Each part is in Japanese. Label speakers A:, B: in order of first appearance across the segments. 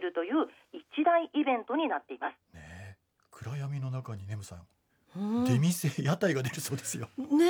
A: るという一大イベントになっています。
B: 暗闇の中にネムさん、出店屋台が出るそうですよ。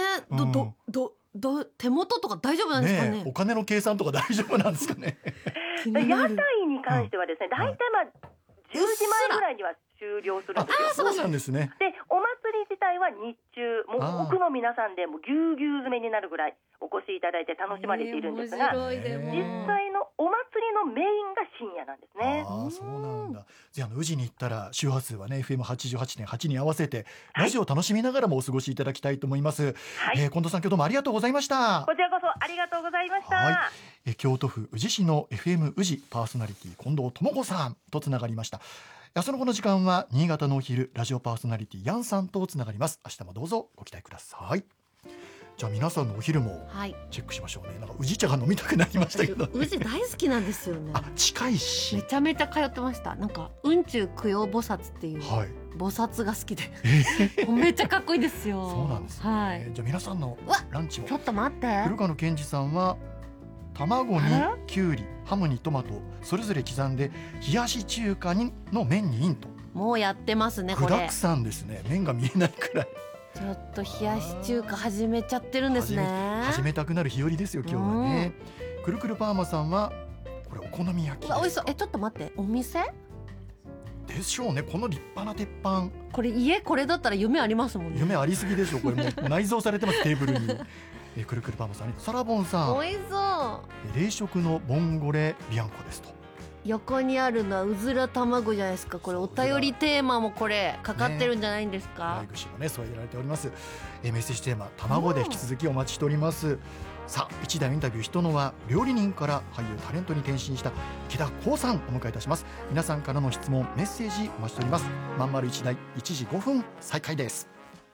C: 手元とか大丈夫なんですかね。
B: お金の計算とか大丈夫なんですかね。
A: 屋台に関してはですね、大体10時前ぐらいには終了するんですよ。
B: そうなんですね。
A: で、お祭り自体は日中、もう奥の皆さんでもうぎゅうぎゅう詰めになるぐらいお越しいただいて楽しまれているんですが、実際のお祭りのメインが深夜なんですね。
B: そうなんだ。じゃあ宇治に行ったら周波数はね FM88.8 に合わせてラジオを楽しみながらもお過ごしいただきたいと思います。近藤さん、今日どうもありがとうございました。
A: こちらこそありがとうございました。
B: 京都府宇治市の FM 宇治パーソナリティ近藤智子さんとつながりました。その後の時間は新潟のお昼ラジオパーソナリティヤンさんとつながります。明日もどうぞご期待ください。じゃあ皆さんのお昼もチェックしましょうね。なんか宇治茶が飲みたくなりましたけど、
C: 宇治大好きなんですよね。
B: 近いし
C: めちゃめちゃ通ってました。なんか雲中供養菩薩っていう、菩薩が好きでめっちゃかっこいいですよ。
B: そうなんですね。じゃあ皆さんのランチを。
C: ちょっと待って、
B: 古川健二さんは卵にきゅうり、ハムにトマトそれぞれ刻んで冷やし中華の麺にインと。
C: もうやってますね。これ
B: 具沢山ですね。麺が見えないくらい。
C: ちょっと冷やし中華始めちゃってるんですね。
B: 始めたくなる日和ですよ今日はね。くるくるパーマさんはこれお好み焼きですか。
C: 美味しそう。ちょっと待って、お店
B: でしょうね。この立派な鉄板、
C: これこれだったら夢ありますもんね。
B: 夢ありすぎでしょ。これもう内蔵されてますテーブルに。くるくるパーマさんにサラボンさん、
C: 美味しそう。
B: 冷食のボンゴレビアンコですと。
C: 横にあるのはうずら卵じゃないですか。これお便りテーマもこれかかってるんじゃないんですか。
B: ライブ誌もね添えられております。メッセージテーマ卵で引き続きお待ちしております。さあ一台インタビュー人のは料理人から俳優タレントに転身した池田光さんお迎えいたします。皆さんからの質問メッセージお待ちしております。まんまる一台1時5分再開です。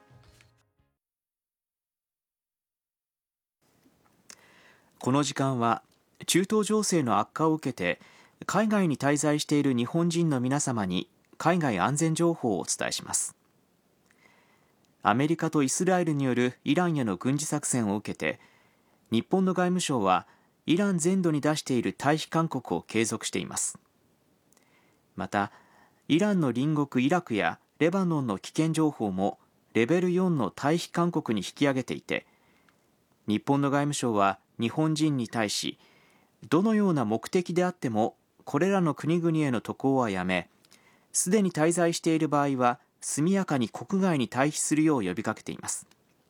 D: この時間は中東情勢の悪化を受けて海外に滞在している日本人の皆様に海外安全情報をお伝えします。アメリカとイスラエルによるイランへの軍事作戦を受けて日本の外務省はイラン全土に出している退避勧告を継続しています。またイランの隣国イラクやレバノンの危険情報もレベル4の退避勧告に引き上げていて、日本の外務省は日本人に対しどのような目的であってもこれらの国々への渡航はやめ、すでに滞在している場合は速やかに国外に退避するよう呼びかけています。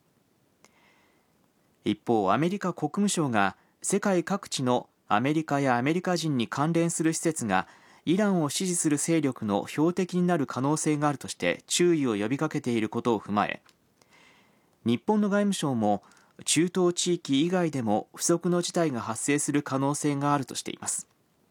D: 一方、アメリカ国務省が世界各地のアメリカやアメリカ人に関連する施設がイランを支持する勢力の標的になる可能性があるとして注意を呼びかけていることを踏まえ、日本の外務省も中東地域以外でも不測の事態が発生する可能性があるとしています。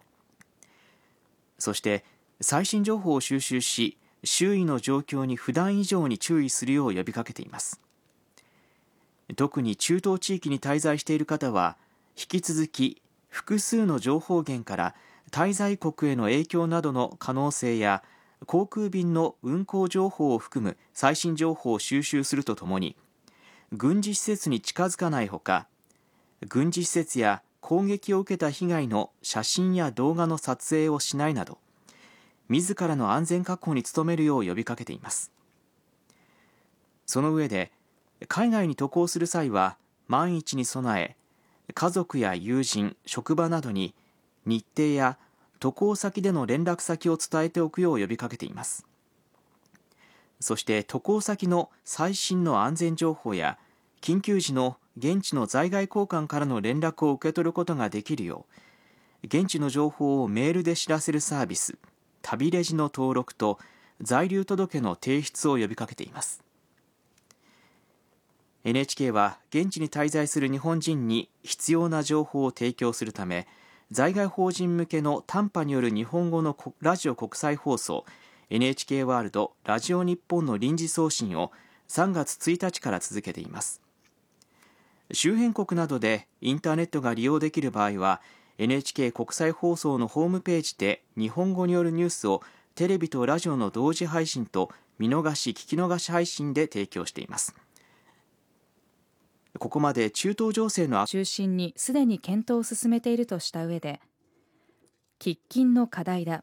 D: そして最新情報を収集し、周囲の状況に普段以上に注意するよう呼びかけています。特に中東地域に滞在している方は引き続き複数の情報源から滞在国への影響などの可能性や航空便の運航情報を含む最新情報を収集するとともに、軍事施設に近づかないほか、軍事施設や攻撃を受けた被害の写真や動画の撮影をしないなど、自らの安全確保に努めるよう呼びかけています。その上で、海外に渡航する際は万一に備え、家族や友人、職場などに日程や渡航先での連絡先を伝えておくよう呼びかけています。そして渡航先の最新の安全情報や緊急時の現地の在外公館からの連絡を受け取ることができるよう、現地の情報をメールで知らせるサービス、旅レジの登録と在留届の提出を呼びかけています。NHK は現地に滞在する日本人に必要な情報を提供するため、在外邦人向けの短波による日本語のラジオ国際放送 NHK ワールドラジオ日本の臨時送信を3月1日から続けています。周辺国などでインターネットが利用できる場合は NHK 国際放送のホームページで日本語によるニュースをテレビとラジオの同時配信と見逃し聞き逃し配信で提供しています。ここまで中東情勢の
E: 中心にすでに検討を進めているとした上で、喫緊の課題だ、